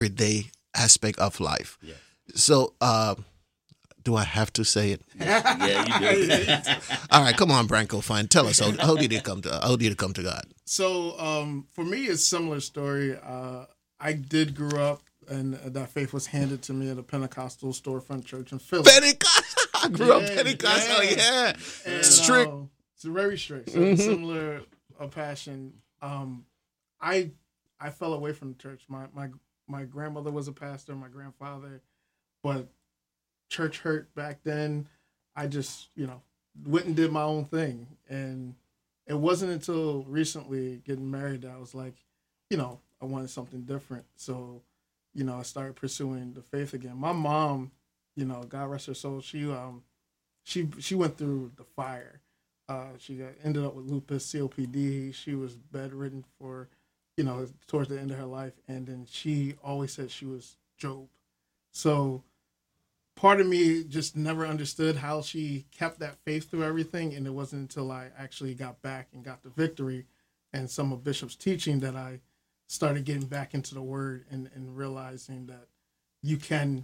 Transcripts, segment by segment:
everyday aspect of life. Yeah. So, do I have to say it? Yeah, you do. All right, come on, Branko. Fine. Tell us how did it come to God? So for me, it's a similar story. I did grow up, and that faith was handed to me at a Pentecostal storefront church in Philly. Pentecost. I grew up Yeah, Pentecostal. Yeah. And, Strict. it's very strict. So it's similar passion. I fell away from the church. My grandmother was a pastor, my grandfather, but church hurt back then. I just, went and did my own thing. And it wasn't until recently getting married that I was like, I wanted something different. So, I started pursuing the faith again. My mom, God rest her soul, she went through the fire. She ended up with lupus, COPD. She was bedridden for, towards the end of her life. And then she always said she was Job. So part of me just never understood how she kept that faith through everything. And it wasn't until I actually got back and got the victory and some of Bishop's teaching that I started getting back into the word and realizing that you can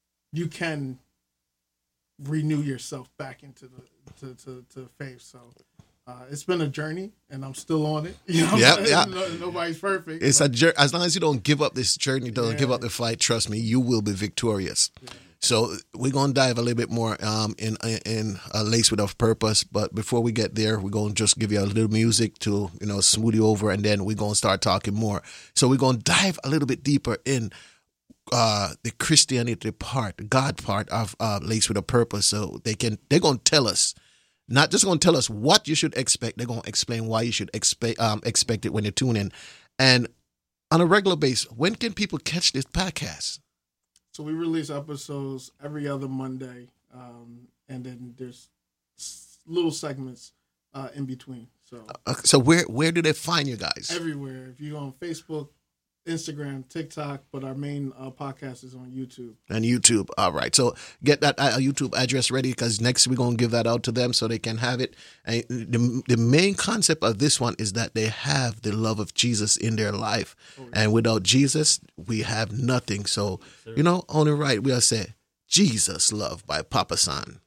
renew yourself back into the faith. So it's been a journey, and I'm still on it. Yeah. Nobody's perfect. It's a journey. As long as you don't give up this journey, don't give up the fight. Trust me, you will be victorious. Yeah. So we're gonna dive a little bit more in Lace with a Purpose. But before we get there, we're gonna just give you a little music to smooth you over, and then we're gonna start talking more. So we're gonna dive a little bit deeper in the Christianity part, the God part of Lace with a Purpose. So they're gonna tell us, not just gonna tell us what you should expect. They're gonna explain why you should expect it when you tune in, and on a regular basis. When can people catch this podcast? So we release episodes every other Monday, and then there's little segments in between. So where do they find you guys? Everywhere. If you go on Facebook, Instagram, TikTok, but our main podcast is on YouTube. And YouTube. All right. So get that YouTube address ready, because next we're going to give that out to them so they can have it. And the main concept of this one is that they have the love of Jesus in their life. Oh, yeah. And without Jesus, we have nothing. So, only right we'll say Jesus Love by Papa San.